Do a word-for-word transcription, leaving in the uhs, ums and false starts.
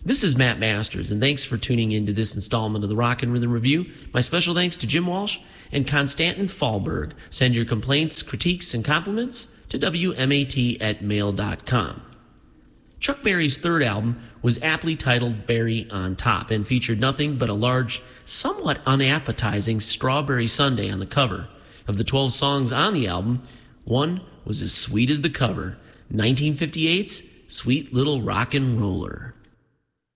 This is Matt Masters, and thanks for tuning in to this installment of the Rock and Rhythm Review. My special thanks to Jim Walsh and Konstantin Fallberg. Send your complaints, critiques, and compliments to W M A T at mail dot com. Chuck Berry's third album was aptly titled Berry on Top and featured nothing but a large, somewhat unappetizing strawberry sundae on the cover. Of the twelve songs on the album, one was as sweet as the cover, nineteen fifty-eight's Sweet Little Rockin' Roller.